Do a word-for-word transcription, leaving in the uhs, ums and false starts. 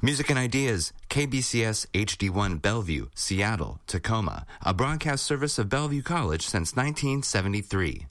Music and Ideas, K B C S H D one Bellevue, Seattle, Tacoma, a broadcast service of Bellevue College since nineteen seventy-three.